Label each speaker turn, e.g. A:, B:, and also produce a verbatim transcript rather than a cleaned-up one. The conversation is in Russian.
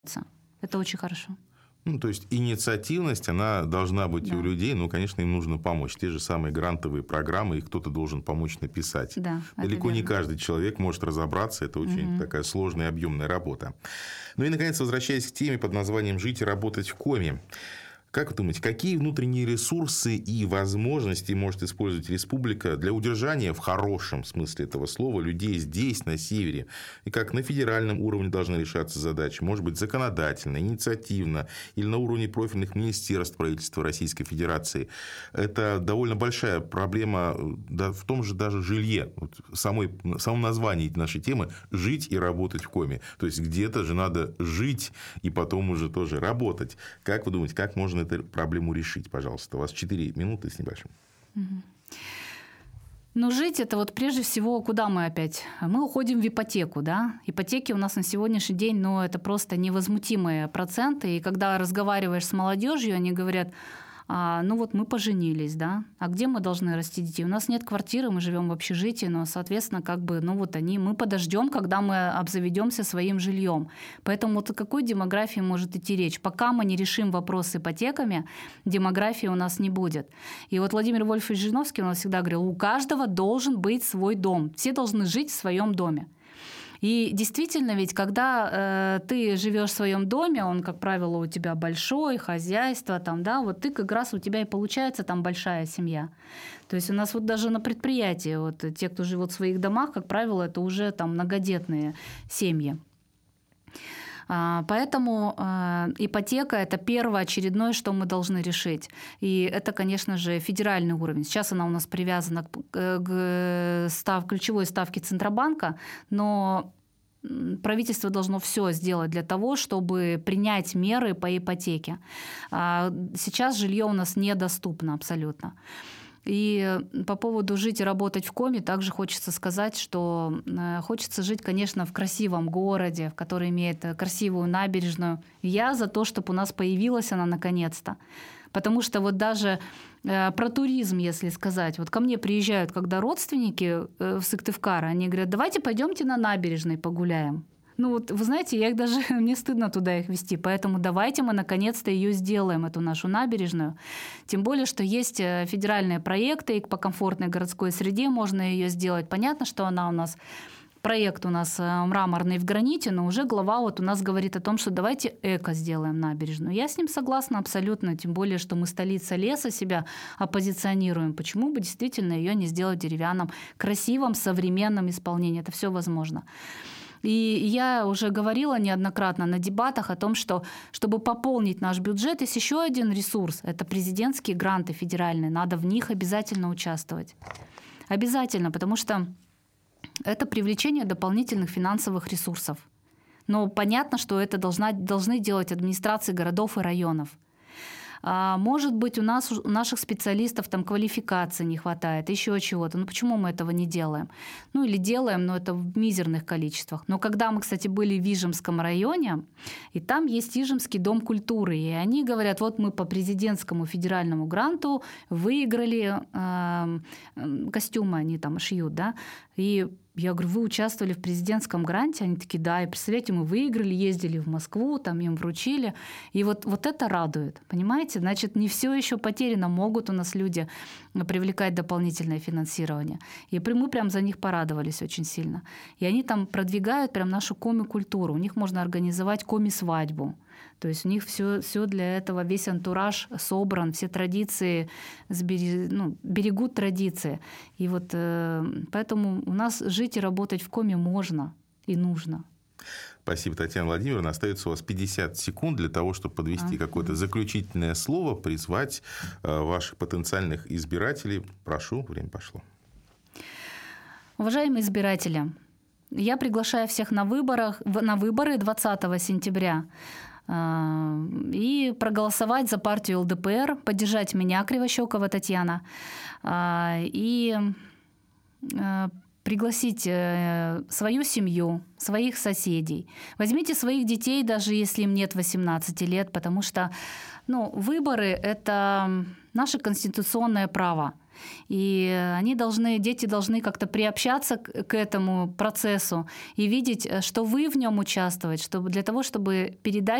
A: Это очень хорошо.
B: Ну, то есть инициативность, она должна быть да. у людей, но, конечно, им нужно помочь. Те же самые грантовые программы, их кто-то должен помочь написать.
A: Да,
B: Далеко не каждый человек может разобраться, это очень угу. такая сложная и объемная работа. Ну и, наконец, возвращаясь к теме под названием «Жить и работать в коме». Как вы думаете, какие внутренние ресурсы и возможности может использовать республика для удержания в хорошем смысле этого слова людей здесь, на севере? И как на федеральном уровне должны решаться задачи? Может быть, законодательно, инициативно или на уровне профильных министерств правительства Российской Федерации? Это довольно большая проблема в том же даже жилье. Вот самой, в самом названии нашей темы «Жить и работать в коме». То есть, где-то же надо жить и потом уже тоже работать. Как вы думаете, как можно эту проблему решить, пожалуйста? У вас четыре минуты с небольшим.
A: Ну, жить – это вот прежде всего, куда мы опять? Мы уходим в ипотеку, да? Ипотеки у нас на сегодняшний день, ну, это просто невозмутимые проценты. И когда разговариваешь с молодежью, они говорят: а, ну вот мы поженились, да, а где мы должны расти детей? У нас нет квартиры, мы живем в общежитии, но, соответственно, как бы, ну вот они, мы подождем, когда мы обзаведемся своим жильем. Поэтому вот о какой демографии может идти речь? Пока мы не решим вопрос с ипотеками, демографии у нас не будет. И вот Владимир Вольфович Жириновский у нас всегда говорил: у каждого должен быть свой дом, все должны жить в своем доме. И действительно, ведь когда э, ты живешь в своем доме, он, как правило, у тебя большой, хозяйство, там, да, вот ты как раз у тебя и получается там большая семья. То есть у нас вот даже на предприятии вот, те, кто живут в своих домах, как правило, это уже там многодетные семьи. Поэтому ипотека – это первоочередное, что мы должны решить. И это, конечно же, федеральный уровень. Сейчас она у нас привязана к став, ключевой ставке Центробанка, но правительство должно все сделать для того, чтобы принять меры по ипотеке. Сейчас жилье у нас недоступно абсолютно. И по поводу жить и работать в коме также хочется сказать, что хочется жить, конечно, в красивом городе, в который имеет красивую набережную. Я за то, чтобы у нас появилась она наконец-то. Потому что вот даже про туризм, если сказать, вот ко мне приезжают, когда родственники в Сыктывкар, они говорят: давайте пойдемте на набережной погуляем. Ну вот, вы знаете, я их даже, мне стыдно туда их везти, поэтому давайте мы наконец-то ее сделаем, эту нашу набережную. Тем более, что есть федеральные проекты, и по комфортной городской среде можно ее сделать. Понятно, что она у нас, проект у нас мраморный в граните, но уже глава вот у нас говорит о том, что давайте эко сделаем набережную. Я с ним согласна абсолютно, тем более, что мы столица леса себя оппозиционируем. Почему бы действительно ее не сделать в деревянном, красивом, современном исполнении? Это все возможно. И я уже говорила неоднократно на дебатах о том, что чтобы пополнить наш бюджет, есть еще один ресурс – это президентские гранты федеральные. Надо в них обязательно участвовать. Обязательно, потому что это привлечение дополнительных финансовых ресурсов. Но понятно, что это должна, должны делать администрации городов и районов. Может быть, у нас, у наших специалистов там квалификации не хватает, еще чего-то. Ну, почему мы этого не делаем? Ну, или делаем, но это в мизерных количествах. Но когда мы, кстати, были в Ижемском районе, и там есть Ижемский дом культуры, и они говорят: вот мы по президентскому федеральному гранту выиграли э, костюмы, они там шьют, да, и я говорю: вы участвовали в президентском гранте? Они такие: да. И представляете, мы выиграли, ездили в Москву, там им вручили. И вот, вот это радует, понимаете? Значит, не все еще потеряно. Могут у нас люди привлекать дополнительное финансирование. И мы прям за них порадовались очень сильно. И они там продвигают прям нашу коми-культуру. У них можно организовать коми-свадьбу. То есть у них все, все для этого, весь антураж собран, все традиции, ну, берегут традиции. И вот э, поэтому у нас жить и работать в коме можно и нужно.
B: Спасибо, Татьяна Владимировна. Остается у вас пятьдесят секунд для того, чтобы подвести а, какое-то заключительное слово, призвать ваших потенциальных избирателей. Прошу, время пошло.
A: Уважаемые избиратели, я приглашаю всех на, выборах, на выборы двадцатого сентября и проголосовать за партию эл дэ пэ эр, поддержать меня, Кривощекова Татьяна, и пригласить свою семью, своих соседей. Возьмите своих детей, даже если им нет восемнадцати лет, потому что ну, выборы – это наше конституционное право. И они должны, дети должны как-то приобщаться к, к этому процессу и видеть, что вы в нем участвуете, чтобы, для того, чтобы передать